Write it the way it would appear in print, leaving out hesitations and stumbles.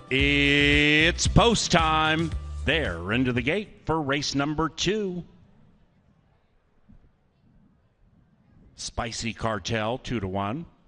It's post time. They're into the gate for race number 2. Spicy Cartel 2-1.